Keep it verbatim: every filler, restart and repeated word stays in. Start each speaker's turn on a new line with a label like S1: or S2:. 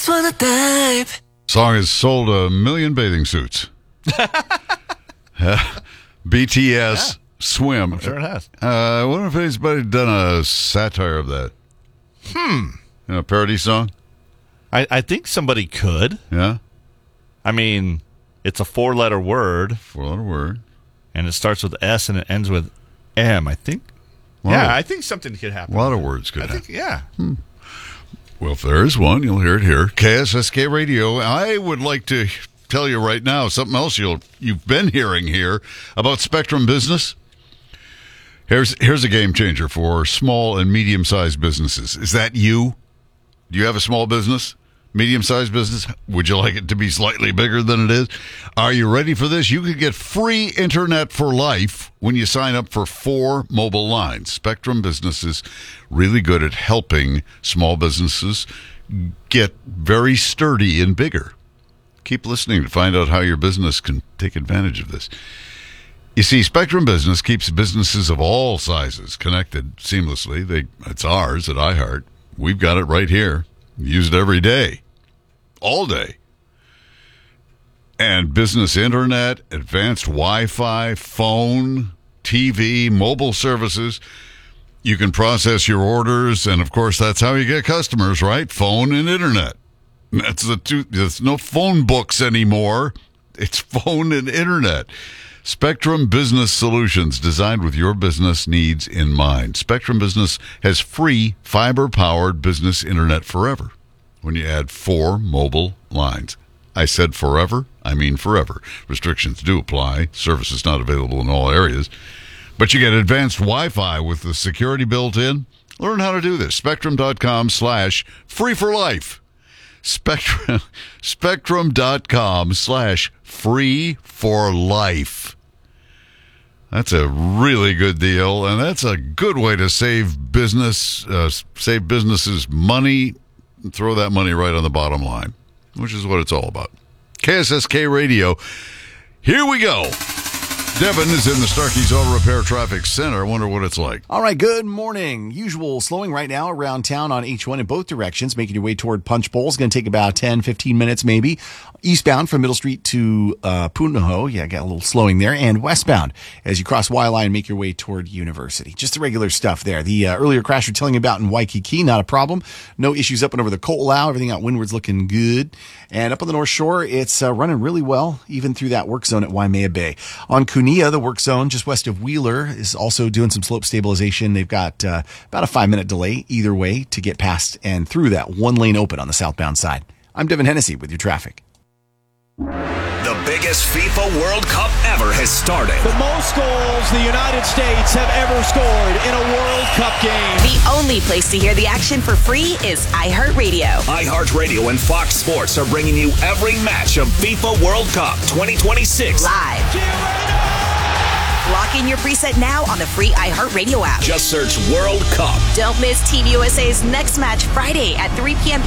S1: just wanna dive.
S2: Song has sold a million bathing suits. B T S,
S3: yeah.
S2: Swim.
S3: I'm sure it has.
S2: Uh, I wonder if anybody's done a satire of that.
S3: Hmm.
S2: You know, a parody song?
S3: I, I think somebody could.
S2: Yeah?
S3: I mean, it's a four-letter word.
S2: Four-letter word.
S3: And it starts with S and it ends with M, I think.
S2: Wow.
S3: Yeah, I think something could happen.
S2: A lot of words could
S3: I
S2: happen.
S3: think, yeah.
S2: Hmm. Well, if there is one, you'll hear it here. K S S K Radio. I would like to tell you right now something else you'll, you've been hearing here about Spectrum Business. Here's here's a game changer for small and medium-sized businesses. Is that you? Do you have a small business? Medium-sized business? Would you like it to be slightly bigger than it is? Are you ready for this? You could get free internet for life when you sign up for four mobile lines. Spectrum Business is really good at helping small businesses get very sturdy and bigger. Keep listening to find out how your business can take advantage of this. You see, Spectrum Business keeps businesses of all sizes connected seamlessly. They, it's ours at iHeart. We've got it right here. Use it every day, all day. And business internet, advanced Wi-Fi, phone, T V, mobile services. You can process your orders, and of course, that's how you get customers, right? Phone and internet. That's the two. There's no phone books anymore. It's phone and internet. Spectrum Business Solutions, designed with your business needs in mind. Spectrum Business has free fiber-powered business internet forever when you add four mobile lines. I said forever, I mean forever. Restrictions do apply. Service is not available in all areas. But you get advanced Wi-Fi with the security built in. Learn how to do this. Spectrum.com slash free for life. Spectrum, spectrum.com slash free for life. That's a really good deal, and that's a good way to save business, uh, save businesses money, and throw that money right on the bottom line, which is what it's all about. K S S K Radio. Here we go. Devin is in the Starkey's Auto Repair Traffic Center. I wonder what it's like.
S4: All right, good morning. Usual slowing right now around town on H one in both directions, making your way toward Punch Bowl. It's going to take about ten, fifteen minutes maybe. Eastbound from Middle Street to uh, Punahou, yeah, got a little slowing there. And westbound as you cross Y-Line and make your way toward University. Just the regular stuff there. The uh, earlier crash you're telling you about in Waikiki, not a problem. No issues up and over the Ko'olau. Everything out windward's looking good. And up on the North Shore, it's uh, running really well, even through that work zone at Waimea Bay. On Kunia, the work zone just west of Wheeler is also doing some slope stabilization. They've got uh, about a five-minute delay either way to get past and through that one lane open on the southbound side. I'm Devin Hennessy with your traffic.
S5: The biggest FIFA World Cup ever has started.
S6: The most goals the United States have ever scored in a World Cup game.
S7: The only place to hear the action for free is iHeartRadio.
S5: iHeartRadio and Fox Sports are bringing you every match of FIFA World Cup twenty twenty-six.
S7: Live. Lock in your preset now on the free iHeartRadio app.
S5: Just search World Cup.
S7: Don't miss Team U S A's next match Friday at three p.m.